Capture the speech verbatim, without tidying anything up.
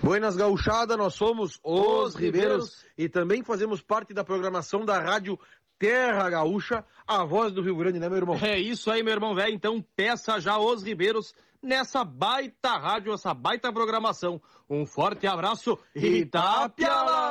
Buenas gauchada, nós somos os, os Ribeiros, Ribeiros e também fazemos parte da programação da rádio Terra Gaúcha, a voz do Rio Grande, né, meu irmão? É isso aí, meu irmão velho. Então peça já os Ribeiros nessa baita rádio, essa baita programação. Um forte abraço e tapia lá!